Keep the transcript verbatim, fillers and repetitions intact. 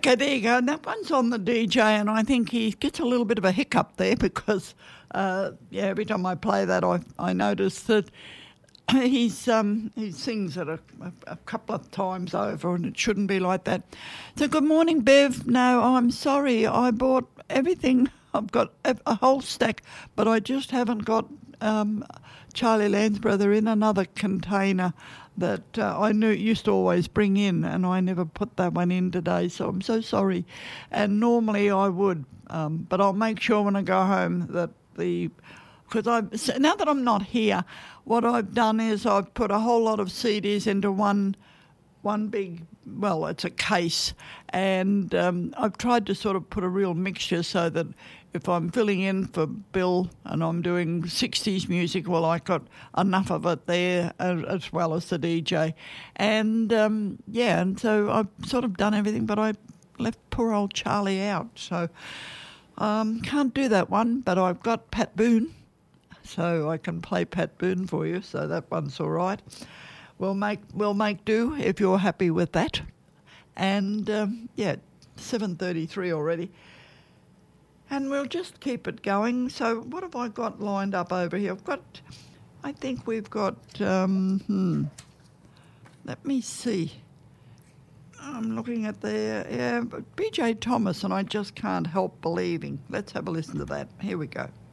Okay, there you go. And that one's on the D J, and I think he gets a little bit of a hiccup there because, uh, yeah, every time I play that, I I notice that he's um he sings it a, a, a couple of times over, and it shouldn't be like that. So good morning, Bev. No, I'm sorry. I bought everything. I've got a, a whole stack, but I just haven't got um, Charlie Landsbrother in another container that uh, I knew used to always bring in, and I never put that one in today, so I'm so sorry. And normally I would, um, but I'll make sure when I go home that the... Because I so now that I'm not here, what I've done is I've put a whole lot of C Ds into one one big, well, it's a case, and um, I've tried to sort of put a real mixture so that if I'm filling in for Bill and I'm doing sixties music, well, I got enough of it there as, as well as the D J. And, um, yeah, and so I've sort of done everything, but I left poor old Charlie out. So um, can't do that one, but I've got Pat Boone, so I can play Pat Boone for you, so that one's all right. We'll make, we'll make do if you're happy with that. And, um, yeah, seven thirty-three already. And we'll just keep it going. So what have I got lined up over here? I've got, I think we've got, um, hmm, let me see. I'm looking at the, yeah, B J Thomas, and I just can't help believing. Let's have a listen to that. Here we go.